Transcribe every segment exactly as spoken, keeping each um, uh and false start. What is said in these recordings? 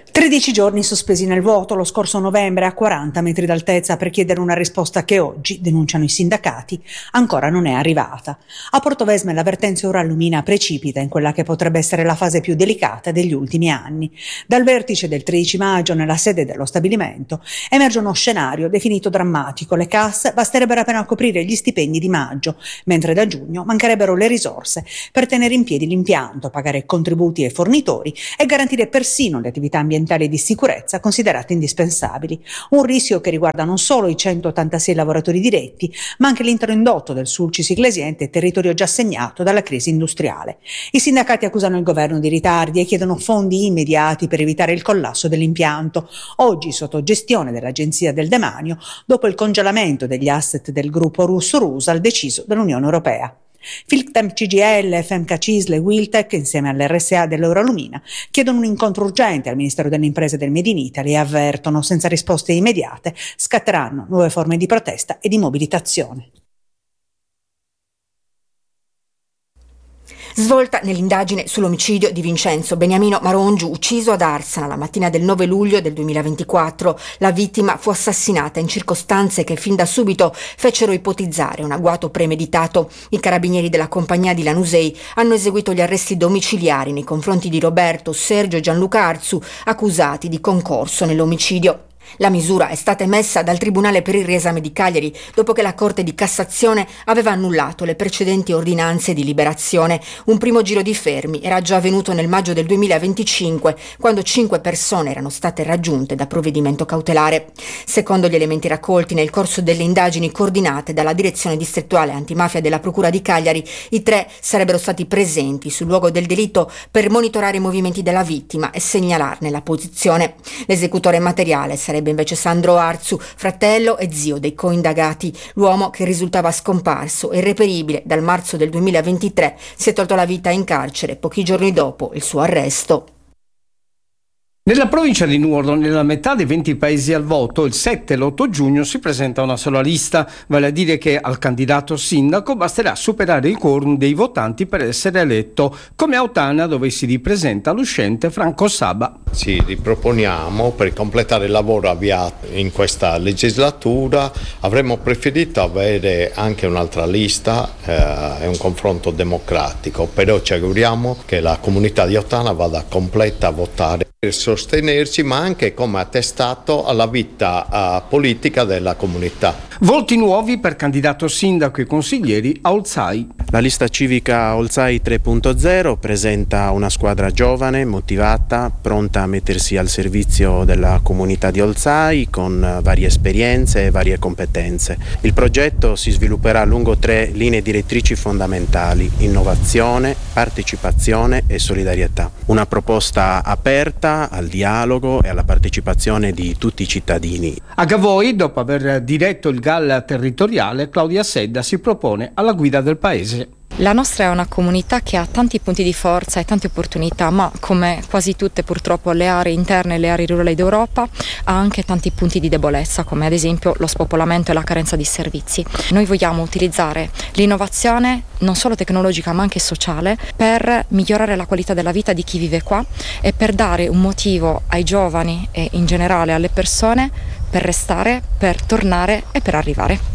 tredici giorni sospesi nel vuoto lo scorso novembre a quaranta metri d'altezza per chiedere una risposta che oggi, denunciano i sindacati, ancora non è arrivata. A Portovesme l'avvertenza Eurallumina precipita in quella che potrebbe essere la fase più delicata degli ultimi anni. Dal vertice del tredici maggio nella sede dello stabilimento emerge uno scenario definito drammatico. Le casse basterebbero appena coprire gli stipendi di maggio, mentre da giugno mancherebbero le risorse per tenere in piedi l'impianto, pagare contributi ai fornitori e garantire persino le attività ambientali di sicurezza considerate indispensabili. Un rischio che riguarda non solo i centottantasei lavoratori diretti, ma anche l'intero indotto del Sulcis Iglesiente, territorio già segnato dalla crisi industriale. I sindacati accusano il governo di ritardi e chiedono fondi immediati per evitare il collasso dell'impianto, oggi sotto gestione dell'Agenzia del Demanio, dopo il congelamento degli asset del gruppo russo Rusal deciso dall'Unione Europea. Filmtech C G I L, F M K Cisle e Wiltec, insieme all'R S A dell'Eurallumina, chiedono un incontro urgente al Ministero delle Imprese del Made in Italy e avvertono, senza risposte immediate, scatteranno nuove forme di protesta e di mobilitazione. Svolta nell'indagine sull'omicidio di Vincenzo Beniamino Marongiu, ucciso ad Arsana la mattina del nove luglio del duemilaventiquattro. La vittima fu assassinata in circostanze che fin da subito fecero ipotizzare un agguato premeditato. I carabinieri della compagnia di Lanusei hanno eseguito gli arresti domiciliari nei confronti di Roberto, Sergio e Gianluca Arzu, accusati di concorso nell'omicidio. La misura è stata emessa dal Tribunale per il riesame di Cagliari dopo che la Corte di Cassazione aveva annullato le precedenti ordinanze di liberazione. Un primo giro di fermi era già avvenuto nel maggio del duemilaventicinque, quando cinque persone erano state raggiunte da provvedimento cautelare. Secondo gli elementi raccolti nel corso delle indagini coordinate dalla Direzione Distrettuale Antimafia della Procura di Cagliari, i tre sarebbero stati presenti sul luogo del delitto per monitorare i movimenti della vittima e segnalarne la posizione. L'esecutore materiale sarebbe invece Sandro Arzu, fratello e zio dei coindagati. L'uomo, che risultava scomparso e irreperibile dal marzo del duemilaventitré, si è tolto la vita in carcere pochi giorni dopo il suo arresto. Nella provincia di Nuoro, nella metà dei venti paesi al voto, il sette e l'otto giugno si presenta una sola lista, vale a dire che al candidato sindaco basterà superare il quorum dei votanti per essere eletto, come a Ottana, dove si ripresenta l'uscente Franco Saba. Ci riproponiamo per completare il lavoro avviato in questa legislatura. Avremmo preferito avere anche un'altra lista eh, e un confronto democratico, però ci auguriamo che la comunità di Ottana vada completa a votare per sostenerci, ma anche come attestato alla vita uh, politica della comunità. Volti nuovi per candidato sindaco e consiglieri a Olzai. La lista civica Olzai tre punto zero presenta una squadra giovane, motivata, pronta a mettersi al servizio della comunità di Olzai con varie esperienze e varie competenze. Il progetto si svilupperà lungo tre linee direttrici fondamentali: innovazione, partecipazione e solidarietà. Una proposta aperta al dialogo e alla partecipazione di tutti i cittadini. A Gavoi, dopo aver diretto il G A L territoriale, Claudia Sedda si propone alla guida del paese. La nostra è una comunità che ha tanti punti di forza e tante opportunità, ma come quasi tutte purtroppo le aree interne e le aree rurali d'Europa ha anche tanti punti di debolezza, come ad esempio lo spopolamento e la carenza di servizi. Noi vogliamo utilizzare l'innovazione non solo tecnologica ma anche sociale per migliorare la qualità della vita di chi vive qua e per dare un motivo ai giovani e in generale alle persone per restare, per tornare e per arrivare.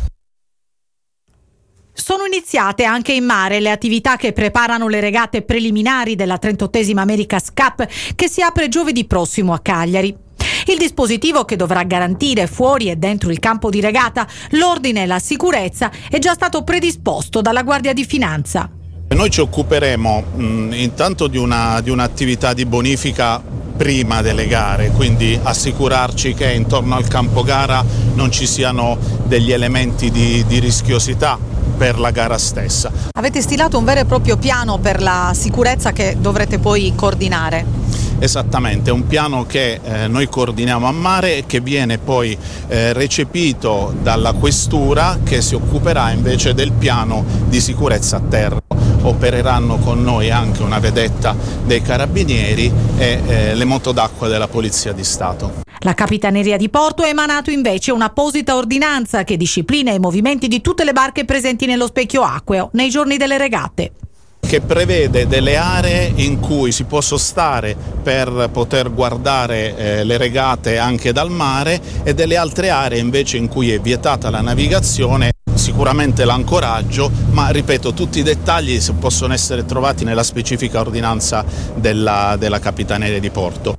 Sono iniziate anche in mare le attività che preparano le regate preliminari della trentottesima America's Cup, che si apre giovedì prossimo a Cagliari. Il dispositivo, che dovrà garantire fuori e dentro il campo di regata l'ordine e la sicurezza, è già stato predisposto dalla Guardia di Finanza. Noi ci occuperemo mh, intanto di, una, di un'attività di bonifica prima delle gare, quindi assicurarci che intorno al campo gara non ci siano degli elementi di, di rischiosità per la gara stessa. Avete stilato un vero e proprio piano per la sicurezza che dovrete poi coordinare? Esattamente, è un piano che eh, noi coordiniamo a mare e che viene poi eh, recepito dalla questura, che si occuperà invece del piano di sicurezza a terra. Opereranno con noi anche una vedetta dei carabinieri e eh, le moto d'acqua della Polizia di Stato. La Capitaneria di Porto ha emanato invece un'apposita ordinanza che disciplina i movimenti di tutte le barche presenti nello specchio acqueo nei giorni delle regate. Che che prevede delle aree in cui si può sostare per poter guardare eh, le regate anche dal mare e delle altre aree invece in cui è vietata la navigazione, sicuramente l'ancoraggio, ma ripeto, tutti i dettagli possono essere trovati nella specifica ordinanza della, della Capitaneria di Porto.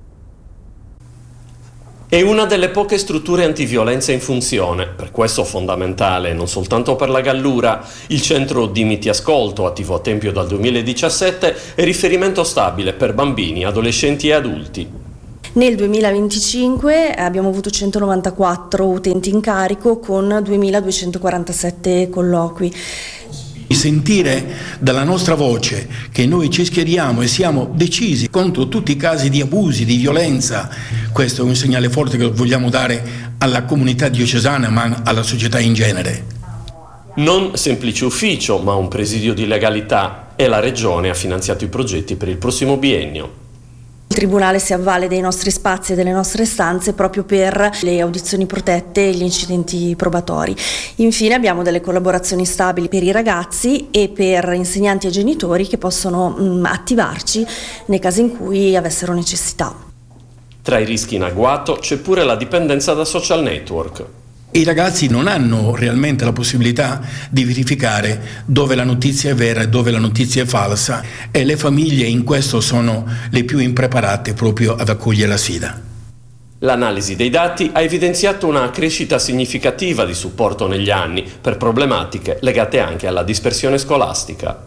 È una delle poche strutture antiviolenza in funzione, per questo fondamentale non soltanto per la Gallura. Il centro Dimiti Ascolto, attivo a Tempio dal duemiladiciassette, è riferimento stabile per bambini, adolescenti e adulti. Nel duemilaventicinque abbiamo avuto centonovantaquattro utenti in carico con duemiladuecentoquarantasette colloqui. Sentire dalla nostra voce che noi ci schieriamo e siamo decisi contro tutti i casi di abusi, di violenza, questo è un segnale forte che vogliamo dare alla comunità diocesana ma alla società in genere. Non semplice ufficio, ma un presidio di legalità, e la Regione ha finanziato i progetti per il prossimo biennio. Il Tribunale si avvale dei nostri spazi e delle nostre stanze proprio per le audizioni protette e gli incidenti probatori. Infine abbiamo delle collaborazioni stabili per i ragazzi e per insegnanti e genitori che possono mh, attivarci nei casi in cui avessero necessità. Tra i rischi in agguato c'è pure la dipendenza da social network. I ragazzi non hanno realmente la possibilità di verificare dove la notizia è vera e dove la notizia è falsa, e le famiglie in questo sono le più impreparate proprio ad accogliere la sfida. L'analisi dei dati ha evidenziato una crescita significativa di supporto negli anni per problematiche legate anche alla dispersione scolastica.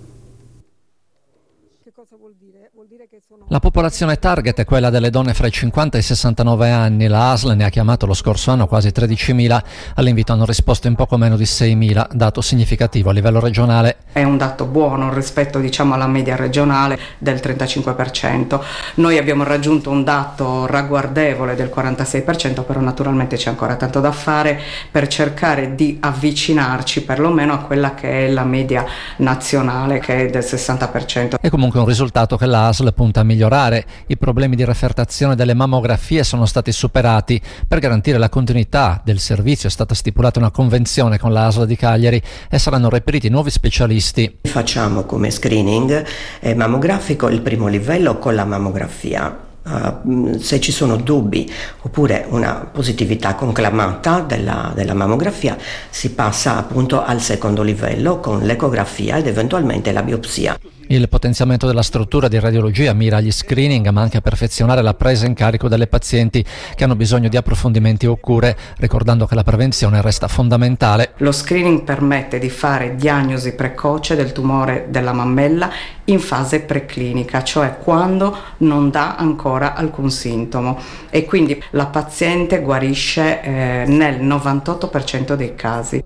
La popolazione target è quella delle donne fra i cinquanta e i sessantanove anni. La A S L ne ha chiamato lo scorso anno quasi tredicimila, all'invito hanno risposto in poco meno di seimila, dato significativo a livello regionale. È un dato buono rispetto, diciamo, alla media regionale del trentacinque per cento. Noi abbiamo raggiunto un dato ragguardevole del quarantasei per cento, però naturalmente c'è ancora tanto da fare per cercare di avvicinarci perlomeno a quella che è la media nazionale, che è del sessanta per cento. È comunque un risultato che la A S L punta a migliorare. I problemi di refertazione delle mammografie sono stati superati. Per garantire la continuità del servizio è stata stipulata una convenzione con la A S L di Cagliari e saranno reperiti nuovi specialisti. Facciamo come screening eh, mammografico il primo livello con la mammografia. Uh, se ci sono dubbi oppure una positività conclamata della, della mammografia, si passa appunto al secondo livello con l'ecografia ed eventualmente la biopsia. Il potenziamento della struttura di radiologia mira agli screening, ma anche a perfezionare la presa in carico delle pazienti che hanno bisogno di approfondimenti o cure, ricordando che la prevenzione resta fondamentale. Lo screening permette di fare diagnosi precoce del tumore della mammella in fase preclinica, cioè quando non dà ancora alcun sintomo, e quindi la paziente guarisce eh, nel novantotto per cento dei casi.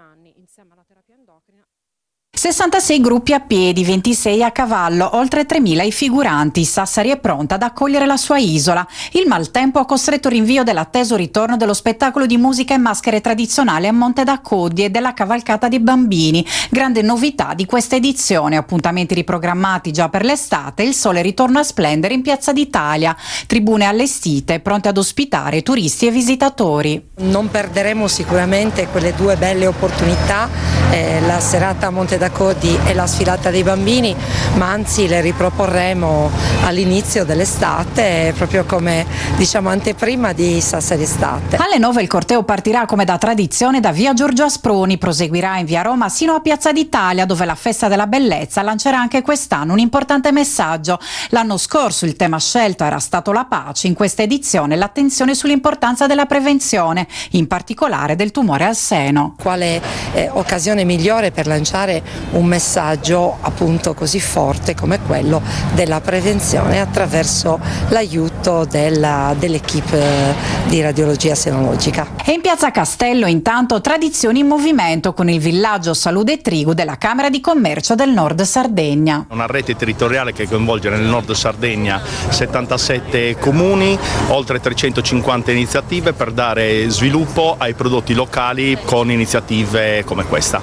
sessantasei gruppi a piedi, ventisei a cavallo, oltre tremila i figuranti. Sassari è pronta ad accogliere la sua isola. Il maltempo ha costretto il rinvio dell'atteso ritorno dello spettacolo di musica e maschere tradizionali a Monte d'Accoddi e della cavalcata dei bambini. Grande novità di questa edizione, appuntamenti riprogrammati già per l'estate, il sole ritorna a splendere in Piazza d'Italia, tribune allestite, pronte ad ospitare turisti e visitatori. Non perderemo sicuramente quelle due belle opportunità, eh, la serata a Monte d'Accoddi e la sfilata dei bambini, ma anzi le riproporremo all'inizio dell'estate, proprio come, diciamo, anteprima di Sassari Estate. Alle nove il corteo partirà come da tradizione da via Giorgio Asproni, proseguirà in via Roma sino a Piazza d'Italia, dove la Festa della Bellezza lancerà anche quest'anno un importante messaggio. L'anno scorso il tema scelto era stato la pace, in questa edizione l'attenzione sull'importanza della prevenzione, in particolare del tumore al seno. Quale eh, occasione migliore per lanciare un messaggio appunto così forte come quello della prevenzione attraverso l'aiuto della, dell'equipe di radiologia senologica. E in Piazza Castello intanto tradizioni in movimento con il villaggio Salud e Trigu della Camera di Commercio del Nord Sardegna. Una rete territoriale che coinvolge nel Nord Sardegna settantasette comuni, oltre trecentocinquanta iniziative per dare sviluppo ai prodotti locali con iniziative come questa.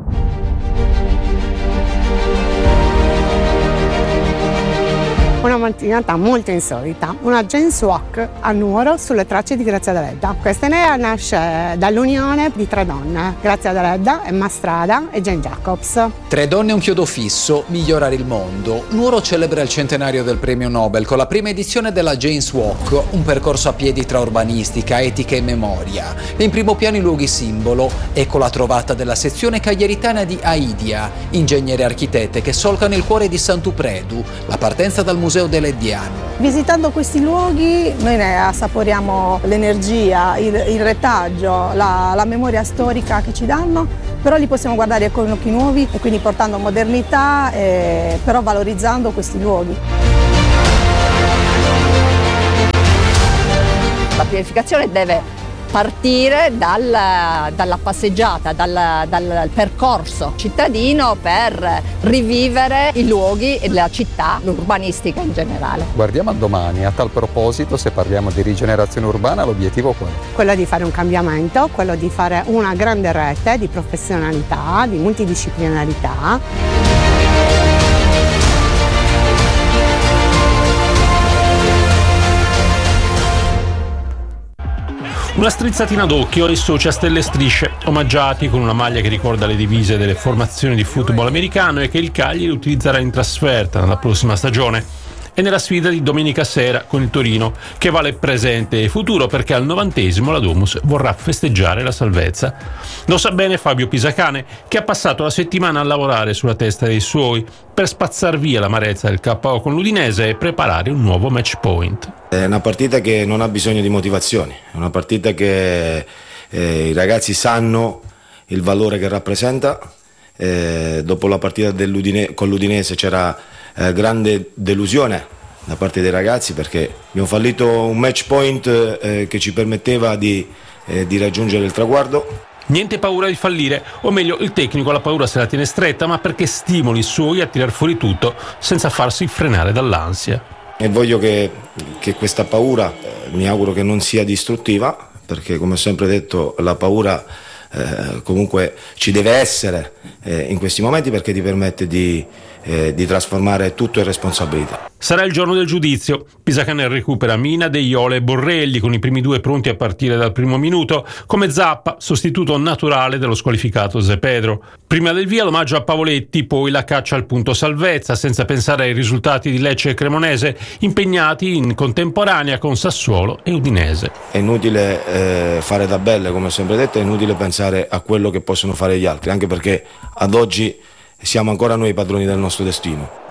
Una mattinata molto insolita, una Jane's Walk a Nuoro sulle tracce di Grazia Deledda. Questa idea nasce dall'unione di tre donne, Grazia Deledda, Emma Strada e Jane Jacobs. Tre donne e un chiodo fisso, migliorare il mondo. Nuoro celebra il centenario del premio Nobel con la prima edizione della Jane's Walk, un percorso a piedi tra urbanistica, etica e memoria. E in primo piano i luoghi simbolo, ecco la trovata della sezione cagliaritana di Aidia, ingegneri e architette che solcano il cuore di Sant'Upredu, la partenza dal Museo dell'Ediano. Visitando questi luoghi noi ne assaporiamo l'energia, il, il retaggio, la, la memoria storica che ci danno, però li possiamo guardare con occhi nuovi e quindi portando modernità, eh, però valorizzando questi luoghi. La pianificazione deve partire dal, dalla passeggiata, dal, dal percorso cittadino per rivivere i luoghi e la città, l'urbanistica in generale. Guardiamo al domani, a tal proposito, se parliamo di rigenerazione urbana, l'obiettivo qual è? Quello di fare un cambiamento, quello di fare una grande rete di professionalità, di multidisciplinarità. Una strizzatina d'occhio ai soci a stelle e strisce, omaggiati con una maglia che ricorda le divise delle formazioni di football americano e che il Cagliari utilizzerà in trasferta nella prossima stagione. E nella sfida di domenica sera con il Torino, che vale presente e futuro perché al novantesimo la Domus vorrà festeggiare la salvezza. Lo sa bene Fabio Pisacane, che ha passato la settimana a lavorare sulla testa dei suoi per spazzar via l'amarezza del K O con l'Udinese e preparare un nuovo match point. È una partita che non ha bisogno di motivazioni, è una partita che eh, i ragazzi sanno il valore che rappresenta. Eh, dopo la partita dell'Udine- con l'Udinese c'era eh, grande delusione da parte dei ragazzi perché abbiamo fallito un match point eh, che ci permetteva di, eh, di raggiungere il traguardo. Niente paura di fallire, o meglio il tecnico la paura se la tiene stretta, ma perché stimoli i suoi a tirar fuori tutto senza farsi frenare dall'ansia. E voglio che, che questa paura, eh, mi auguro che non sia distruttiva, perché come ho sempre detto la paura eh, comunque ci deve essere eh, in questi momenti perché ti permette di, eh, di trasformare tutto in responsabilità. Sarà il giorno del giudizio. Pisacane recupera Mina, De Jole e Borrelli con i primi due pronti a partire dal primo minuto, come Zappa, sostituto naturale dello squalificato Zé Pedro. Prima del via l'omaggio a Pavoletti, poi la caccia al punto salvezza, senza pensare ai risultati di Lecce e Cremonese, impegnati in contemporanea con Sassuolo e Udinese. È inutile eh, fare tabelle, come ho sempre detto, è inutile pensare a quello che possono fare gli altri, anche perché ad oggi siamo ancora noi padroni del nostro destino.